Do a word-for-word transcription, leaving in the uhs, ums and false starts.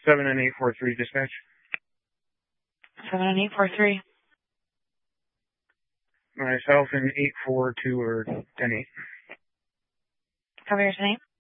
seven and eight four three dispatch. seven and eight four three. Myself and eight four two or ten eight. Cover your name.